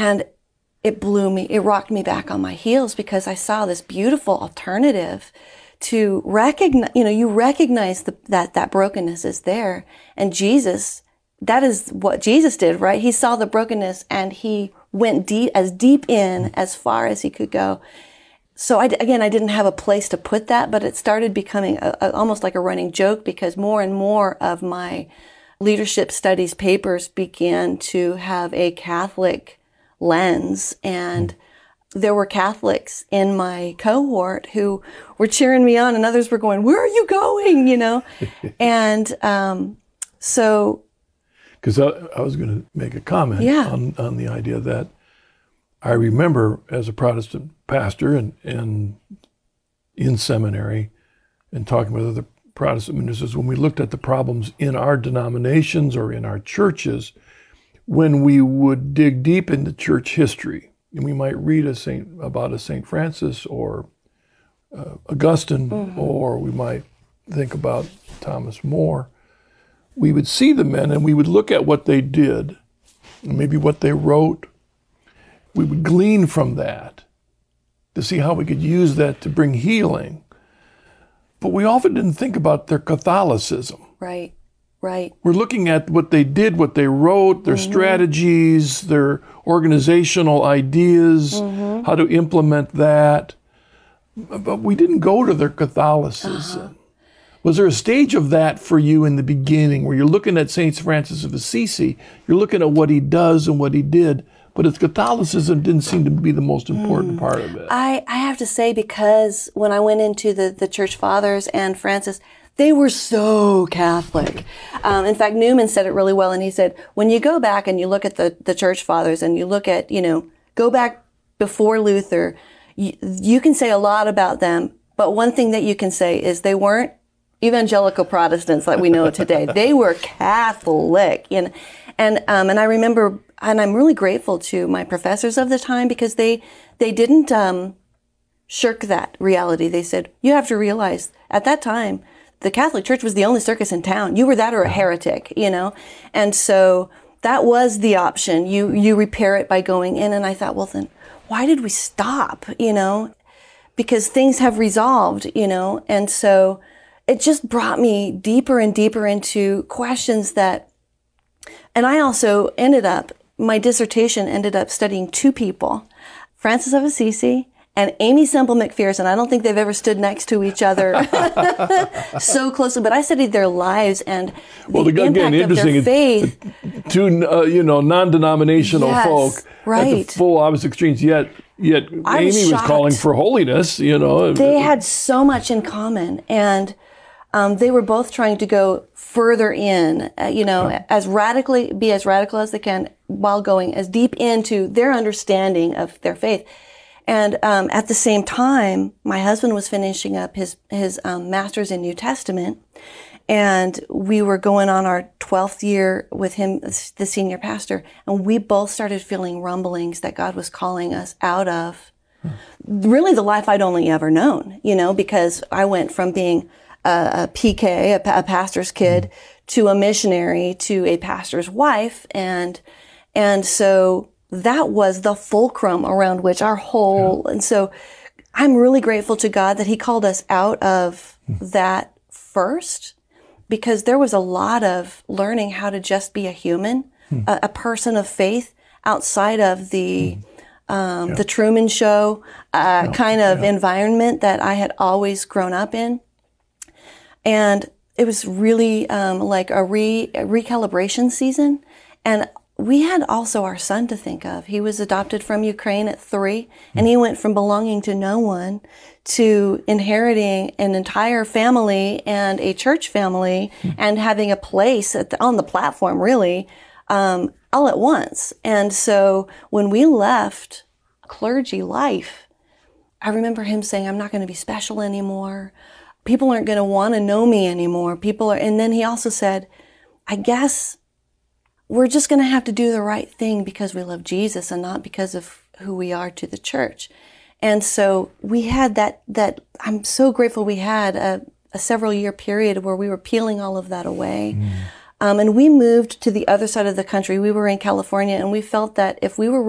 And it rocked me back on my heels, because I saw this beautiful alternative to recognize, you recognize that brokenness is there. And Jesus, that is what Jesus did, right? He saw the brokenness and he went deep in as far as he could go. So I didn't have a place to put that, but it started becoming almost like a running joke, because more and more of my leadership studies papers began to have a Catholic lens, and there were Catholics in my cohort who were cheering me on, and others were going, "Where are you going?" And so, because I was going to make a comment on the idea that I remember as a Protestant pastor and in seminary and talking with other Protestant ministers, when we looked at the problems in our denominations or in our churches, when we would dig deep into church history, and we might read about a St. Francis or Augustine, or we might think about Thomas More, we would see the men and we would look at what they did, and maybe what they wrote. We would glean from that to see how we could use that to bring healing. But we often didn't think about their Catholicism. Right. We're looking at what they did, what they wrote, their strategies, their organizational ideas, how to implement that. But we didn't go to their Catholicism. Was there a stage of that for you in the beginning where you're looking at St. Francis of Assisi, you're looking at what he does and what he did, but his Catholicism didn't seem to be the most important part of it? I have to say, because when I went into the Church Fathers and Francis, they were so Catholic. In fact, Newman said it really well, and he said, when you go back and you look at the Church Fathers and you look at, go back before Luther, you can say a lot about them, but one thing that you can say is they weren't evangelical Protestants like we know today. They were Catholic. And I remember, and I'm really grateful to my professors of the time, because they didn't shirk that reality. They said, you have to realize at that time, the Catholic Church was the only circus in town. You were that or a heretic, And so that was the option. You repair it by going in. And I thought, well, then why did we stop, Because things have resolved, And so it just brought me deeper and deeper into questions that, and I also my dissertation ended up studying two people, Francis of Assisi and Aimee Semple McPherson. I don't think they've ever stood next to each other so closely, but I studied their lives and the impact of their faith. Two, non-denominational folk at the full opposite extremes, yet Aimee was calling for holiness, They had so much in common, and they were both trying to go further in, as radical as they can, while going as deep into their understanding of their faith. And at the same time, my husband was finishing up his master's in New Testament, and we were going on our 12th year with him, the senior pastor, and we both started feeling rumblings that God was calling us out of really the life I'd only ever known, because I went from being a PK, a pastor's kid, to a missionary, to a pastor's wife, and so that was the fulcrum around which our whole, and so I'm really grateful to God that he called us out of that first, because there was a lot of learning how to just be a human, a person of faith outside of the Truman Show kind of environment that I had always grown up in. And it was really like a recalibration season. And we had also our son to think of. He was adopted from Ukraine at 3, and he went from belonging to no one to inheriting an entire family and a church family and having a place on the platform, really, all at once. And so when we left clergy life, I remember him saying, I'm not going to be special anymore. People aren't going to want to know me anymore. And then he also said, I guess we're just going to have to do the right thing because we love Jesus and not because of who we are to the church. And so we had that I'm so grateful we had a several year period where we were peeling all of that away. And we moved to the other side of the country. We were in California, and we felt that if we were